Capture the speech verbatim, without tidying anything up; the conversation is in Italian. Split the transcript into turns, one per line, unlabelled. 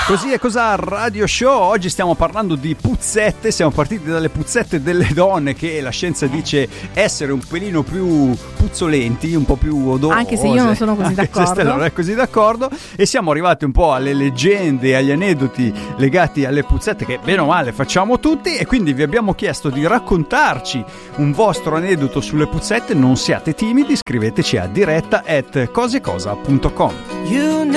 Così è Cos'ha Radio Show. Oggi stiamo parlando di puzzette. Siamo partiti dalle puzzette delle donne, che la scienza dice essere un pelino più puzzolenti, un po' più odorose.
Anche se io non sono così
Anche
d'accordo.
se Stella non è così d'accordo. E siamo arrivati un po' alle leggende, agli aneddoti legati alle puzzette, che bene o male facciamo tutti. E quindi vi abbiamo chiesto di raccontarci un vostro aneddoto sulle puzzette. Non siate timidi, scriveteci a diretta at cosecosa punto com.